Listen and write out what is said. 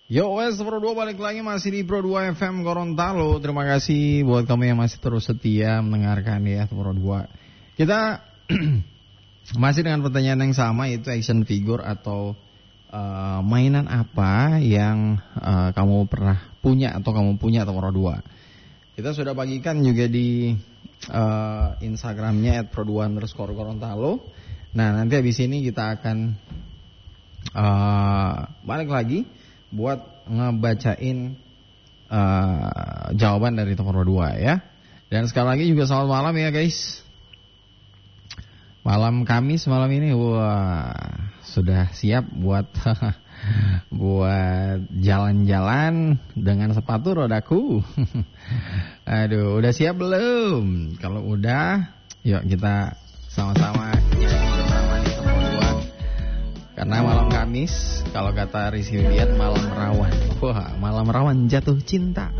Yo wes Pro 2 balik lagi masih di Pro 2 FM Gorontalo. Terima kasih buat kamu yang masih terus setia mendengarkan ya Pro 2. Kita masih dengan pertanyaan yang sama, yaitu action figure atau mainan apa yang kamu pernah punya atau kamu punya atau Pro 2. Kita sudah bagikan juga di Instagramnya @pro2_Gorontalo. Nah nanti habis ini kita akan balik lagi buat ngebacain jawaban dari Pro 2 ya. Dan sekali lagi juga selamat malam ya guys. Malam Kamis malam ini, wah sudah siap buat buat jalan-jalan dengan sepatu rodaku. Aduh, udah siap belum? Kalau udah, yuk kita sama-sama bersama nih Pro 2. Karena malam Kamis, kalau kata Rizky Widiat, malam rawan. Wah, malam rawan jatuh cinta.